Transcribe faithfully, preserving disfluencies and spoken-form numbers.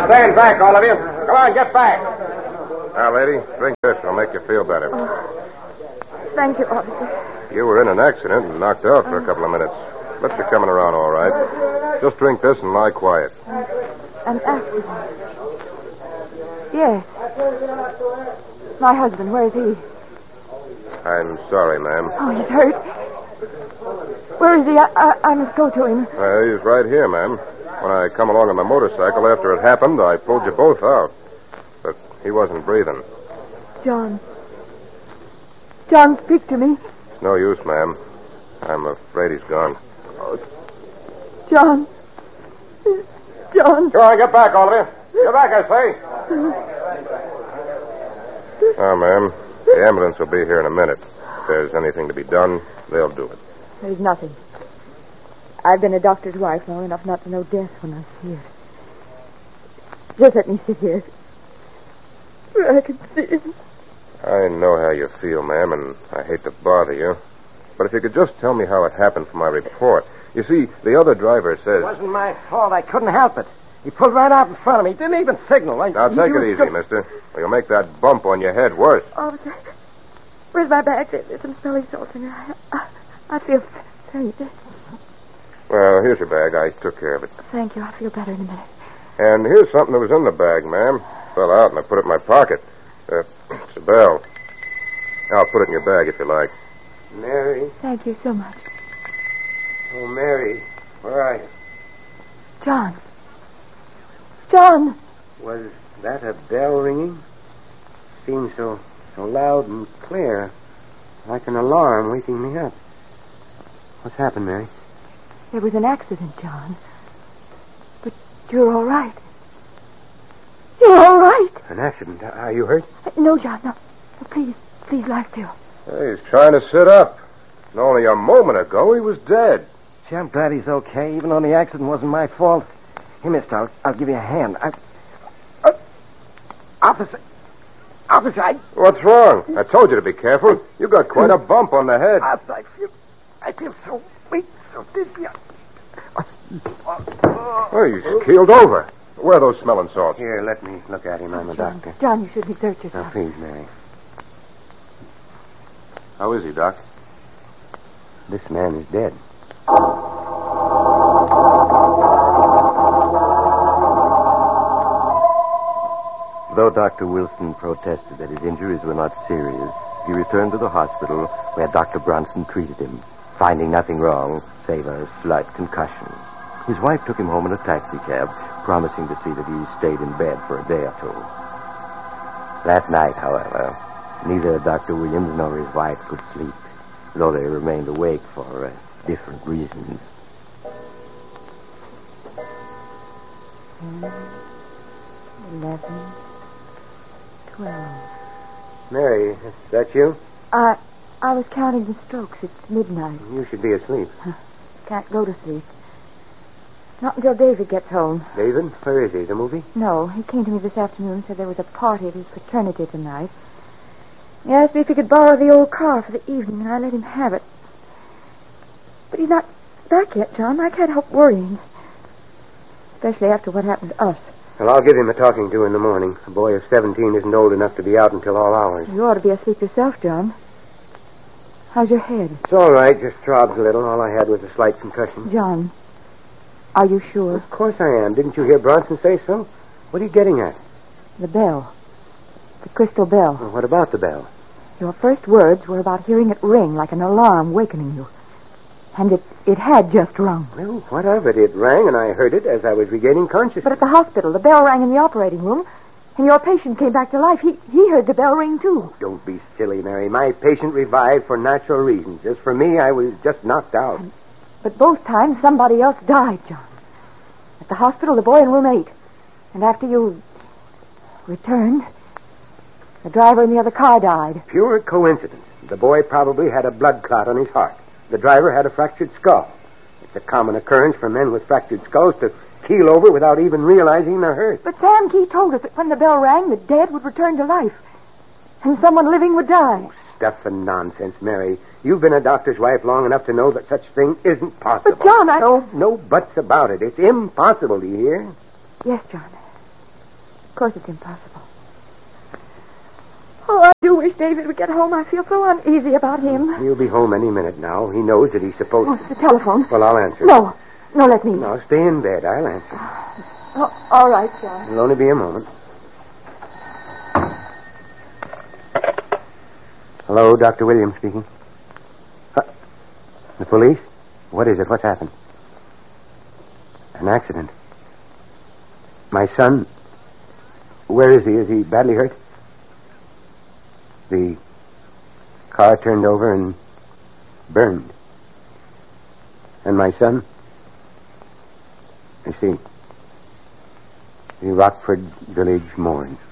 stand back, all of you. Come on, get back. Now, lady, drink this. It'll make you feel better. Oh, thank you, officer. You were in an accident and knocked out for a couple of minutes. But you're coming around all right. Just drink this and lie quiet. An accident? Yes. My husband, where is he? I'm sorry, ma'am. Oh, he's hurt. Where is he? I, I, I must go to him. Uh, he's right here, ma'am. When I come along on my motorcycle after it happened, I pulled you both out. But he wasn't breathing. John. John, speak to me. It's no use, ma'am. I'm afraid he's gone. Oh, John. John. Come on, get back, all of you. Get back, I say. Now, ma'am, the ambulance will be here in a minute. If there's anything to be done, they'll do it. There's nothing. I've been a doctor's wife long enough not to know death when I see it. Just let me sit here. Where I can see him. I know how you feel, ma'am, and I hate to bother you. But if you could just tell me how it happened for my report. You see, the other driver says... It wasn't my fault. I couldn't help it. He pulled right out in front of me. He didn't even signal. I, now, take it easy, go... mister. Or you'll make that bump on your head worse. Officer, where's my bag? There's some smelling salts in it. I, I, I feel faint. Well, here's your bag. I took care of it. Thank you. I'll feel better in a minute. And here's something that was in the bag, ma'am. Fell out and I put it in my pocket. Uh, it's a bell. I'll put it in your bag if you like. Mary. Thank you so much. Oh, Mary, where are you? John. John. Was that a bell ringing? Seemed so so loud and clear, like an alarm waking me up. What's happened, Mary? There was an accident, John. But you're all right. You're all right. An accident? Are you hurt? Uh, no, John, no. no. Please, please lie still. Hey, he's trying to sit up. And only a moment ago, he was dead. Gee, I'm glad he's okay, even though the accident wasn't my fault. Hey, mister, I'll, I'll give you a hand. I... Uh, officer. Officer, I... What's wrong? I told you to be careful. You got quite a bump on the head. I, I feel... I feel so weak, so dizzy. Oh, he's keeled over. Where are those smelling salts? Here, let me look at him. I'm a John, doctor. John, you shouldn't exert yourself. Now, please, Mary. How is he, Doc? This man is dead. Though Doctor Wilson protested that his injuries were not serious, he returned to the hospital where Doctor Bronson treated him, finding nothing wrong save a slight concussion. His wife took him home in a taxicab, promising to see that he stayed in bed for a day or two. That night, however, neither Doctor Williams nor his wife could sleep, though they remained awake for uh, different reasons. Ten, eleven, twelve. Mary, is that you? I, I was counting the strokes. It's midnight. You should be asleep. Can't go to sleep. Not until David gets home. David? Where is he? The movie? No, he came to me this afternoon and said there was a party at his fraternity tonight. He asked me if he could borrow the old car for the evening, and I let him have it. But he's not back yet, John. I can't help worrying. Especially after what happened to us. Well, I'll give him a talking to in the morning. A boy of seventeen isn't old enough to be out until all hours. You ought to be asleep yourself, John. How's your head? It's all right. Just throbs a little. All I had was a slight concussion. John, are you sure? Of course I am. Didn't you hear Bronson say so? What are you getting at? The bell. The crystal bell. Well, what about the bell? Your first words were about hearing it ring like an alarm wakening you. And it, it had just rung. Well, what of it? It rang, and I heard it as I was regaining consciousness. But at the hospital, the bell rang in the operating room, and your patient came back to life. He, he heard the bell ring, too. Don't be silly, Mary. My patient revived for natural reasons. As for me, I was just knocked out. And, but both times, somebody else died, John. At the hospital, the boy in room eight. And after you returned, the driver in the other car died. Pure coincidence. The boy probably had a blood clot on his heart. The driver had a fractured skull. It's a common occurrence for men with fractured skulls to keel over without even realizing they're hurt. But Sam Key told us that when the bell rang, the dead would return to life. And someone living would die. Oh, stuff and nonsense, Mary. You've been a doctor's wife long enough to know that such thing isn't possible. But, John, I... No, no buts about it. It's impossible, do you hear? Yes, John. course it's impossible. Oh, I do wish David would get home. I feel so uneasy about him. He'll be home any minute now. He knows that he's supposed Oh, the telephone. to. Well, I'll answer. No. No, let me. No, stay in bed. I'll answer. Oh, all right, John. It'll only be a moment. Hello, Doctor Williams speaking. Uh, the police? What is it? What's happened? An accident. My son? Where is he? Is he badly hurt? The car turned over and burned. And my son? I see. The Rockford Village mourns.